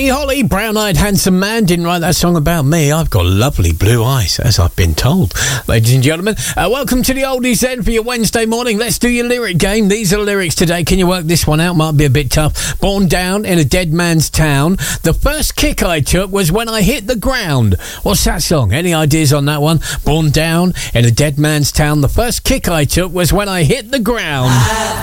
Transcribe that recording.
Holly, brown-eyed handsome man, didn't write that song about me. I've got lovely blue eyes, as I've been told. Ladies and gentlemen, welcome to the Oldies then for your Wednesday morning. Let's do your lyric game. These are the lyrics today. Can you work this one out? Might be a bit tough. Born down in a dead man's town. The first kick I took was when I hit the ground. What's that song? Any ideas on that one? Born down in a dead man's town. The first kick I took was when I hit the ground.